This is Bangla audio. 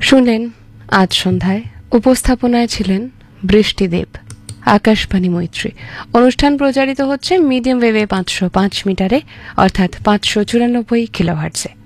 শুনলেন আজ সন্ধ্যায় উপস্থাপনায় ছিলেন বৃষ্টিদেব, আকাশবাণী মৈত্রী। অনুষ্ঠান প্রচারিত হচ্ছে মিডিয়াম ওয়েভে 505 মিটারে অর্থাৎ 594 কিলোহার্টজে।